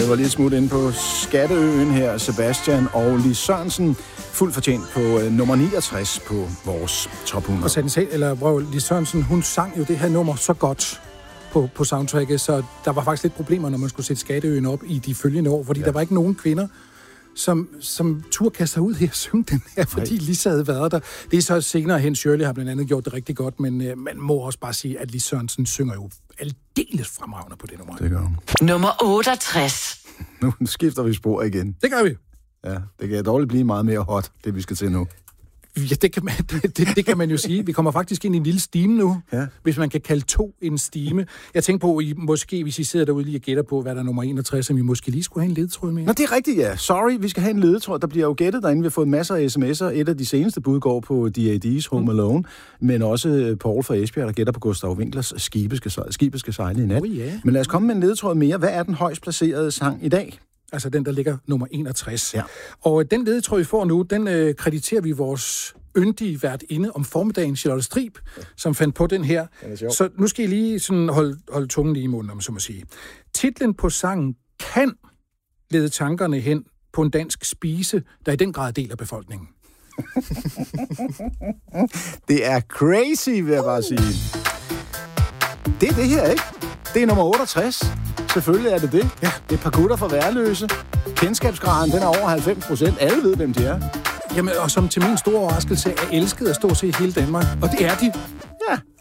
det var lige et smut inde på Skatteøen her. Sebastian og Lis Sørensen, fuldt fortjent på nummer 69 på vores top 100. Og Lis Sørensen, hun sang jo det her nummer så godt på soundtracket, så der var faktisk lidt problemer, når man skulle sætte Skatteøen op i de følgende år, fordi der var ikke nogen kvinder, som turde kaste sig ud her og synge den her, fordi Lis havde været der. Det er så senere hen, Shirley har blandt andet gjort det rigtig godt, men man må også bare sige, at Lis Sørensen synger jo aldeles fremragende på det nummer. Det gør hun. Nummer 68. Nu skifter vi spor igen. Det gør vi. Ja, det kan dårligt blive meget mere hot, det vi skal til nu. Ja, det kan man jo sige. Vi kommer faktisk ind i en lille stime nu, hvis man kan kalde 2 en stime. Jeg tænker på, måske hvis I sidder derude lige og gætter på, hvad der er nummer 61, som vi måske lige skulle have en ledetråd med. Nå, det er rigtigt, ja. Sorry, vi skal have en ledetråd. Der bliver jo gættet derinde. Vi har fået masser af sms'er. Et af de seneste bud går på D.A.D's Home Alone, men også Paul fra Esbjerg, der gætter på Gustav Winklers Skibet skal sejle i nat. Men lad os komme med en ledetråd mere. Hvad er den højst placerede sang i dag? Altså den, der ligger nummer 61. Ja. Og den ledetråd, vi får nu, den krediterer vi vores yndige værtinde om formiddagen, Charlotte Strib, som fandt på den her. Så nu skal I lige sådan holde tungen lige i munden, om så må sige. Titlen på sangen kan lede tankerne hen på en dansk spise, der i den grad deler befolkningen. Det er crazy, vil jeg bare sige. Det er det her, ikke? Det er nummer 68. Selvfølgelig er det det. Ja. Det er et par gutter fra Værløse. Kendskabsgraden, den er over 90%. Alle ved, hvem de er. Jamen, og som til min store overraskelse er elsket at stå og se hele Danmark. Og det er de. Ja,